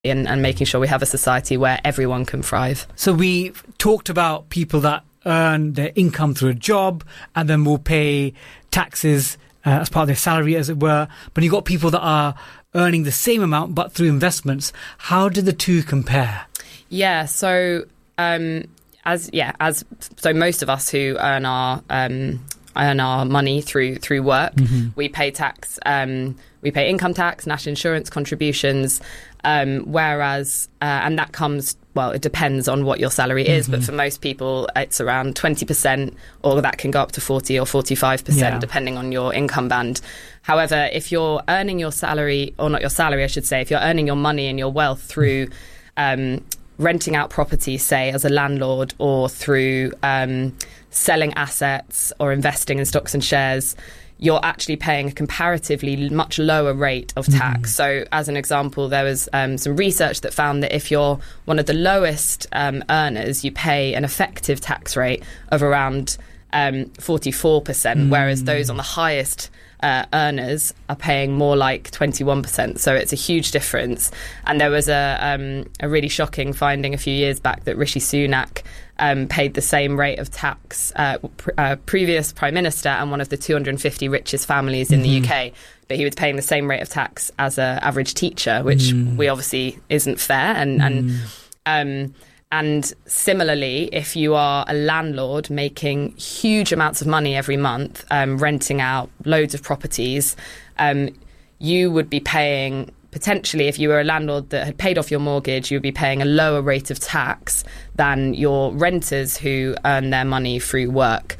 and making sure we have a society where everyone can thrive. So we talked about people that earn their income through a job and then will pay taxes as part of their salary, as it were. But you've got people that are earning the same amount but through investments. How do the two compare? Yeah, so so most of us who earn our money through work, we pay tax. We pay income tax, national insurance contributions, whereas and that comes. Well, it depends on what your salary is, but for most people, it's around 20%, or that can go up to 40 or 45%, depending on your income band. However, if you're earning your salary, or not your salary, I should say, if you're earning your money and your wealth through renting out property, say, as a landlord, or through selling assets or investing in stocks and shares, you're actually paying a comparatively much lower rate of tax. So as an example, there was some research that found that if you're one of the lowest earners, you pay an effective tax rate of around 44%, whereas those on the highest earners are paying more like 21%. So it's a huge difference. And there was a really shocking finding a few years back that Rishi Sunak paid the same rate of tax, previous Prime Minister and one of the 250 richest families in the UK, but he was paying the same rate of tax as an average teacher, which we obviously isn't fair. And similarly, if you are a landlord making huge amounts of money every month, renting out loads of properties, you would be paying, potentially, if you were a landlord that had paid off your mortgage, you would be paying a lower rate of tax than your renters who earn their money through work.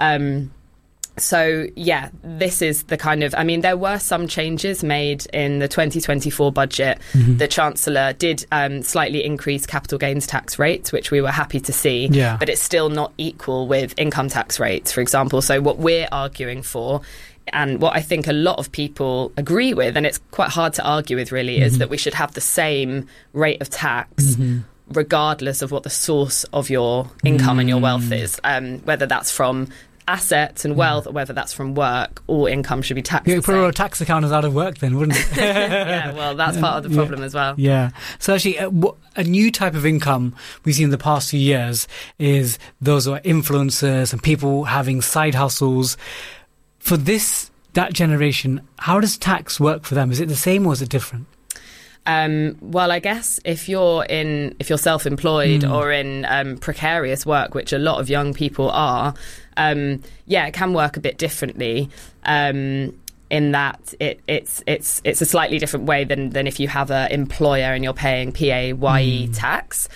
So, yeah, this is the kind of... I mean, there were some changes made in the 2024 budget. The Chancellor did slightly increase capital gains tax rates, which we were happy to see. But it's still not equal with income tax rates, for example. So what we're arguing for, and what I think a lot of people agree with, and it's quite hard to argue with really, is that we should have the same rate of tax regardless of what the source of your income and your wealth is, whether that's from assets and wealth or whether that's from work. All income should be taxed. You put a tax account out of work then, wouldn't it? Yeah, well, that's part of the problem as well. Yeah. So actually, a new type of income we've seen in the past few years is those who are influencers and people having side hustles. For that generation, how does tax work for them? Is it the same or is it different? Well, I guess if you're self-employed or in precarious work, which a lot of young people are, it can work a bit differently. In that it's a slightly different way than if you have an employer and you're paying PAYE tax,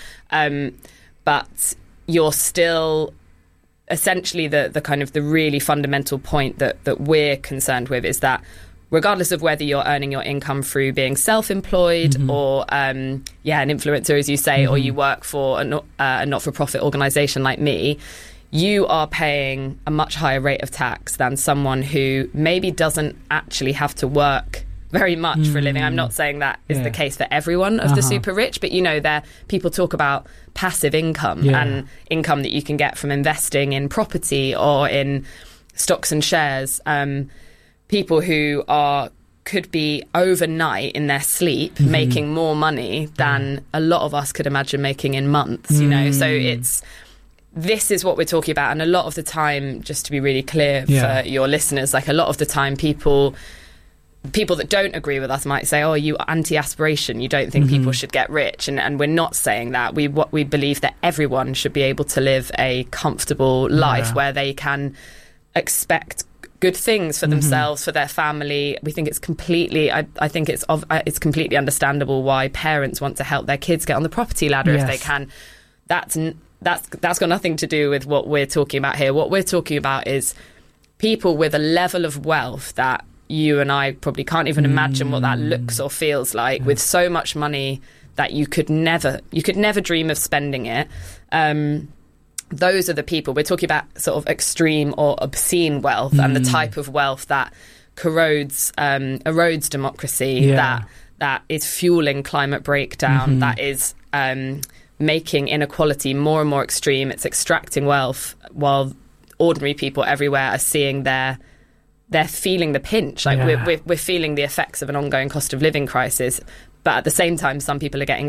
but you're still. Essentially, the kind of the really fundamental point that we're concerned with is that regardless of whether you're earning your income through being self-employed or, an influencer, as you say, or you work for a not-for-profit organisation like me, you are paying a much higher rate of tax than someone who maybe doesn't actually have to work very much for a living. I'm not saying that is the case for everyone of the super rich, but people talk about passive income and income that you can get from investing in property or in stocks and shares. People who could be overnight in their sleep making more money than a lot of us could imagine making in months. So this is what we're talking about. And a lot of the time, just to be really clear for your listeners, like a lot of the time people that don't agree with us might say, oh, you anti-aspiration, you don't think people should get rich. And we're not saying that. We believe that everyone should be able to live a comfortable life where they can expect good things for themselves, for their family. We think it's completely, I think it's completely understandable why parents want to help their kids get on the property ladder if they can. That's got nothing to do with what we're talking about here. What we're talking about is people with a level of wealth that you and I probably can't even imagine what that looks or feels like, with so much money that you could never dream of spending it. Those are the people we're talking about, sort of extreme or obscene wealth, and the type of wealth that erodes democracy, that is fueling climate breakdown, that is making inequality more and more extreme. It's extracting wealth while ordinary people everywhere are seeing they're feeling the pinch. Like we're feeling the effects of an ongoing cost of living crisis, But at the same time, some people are getting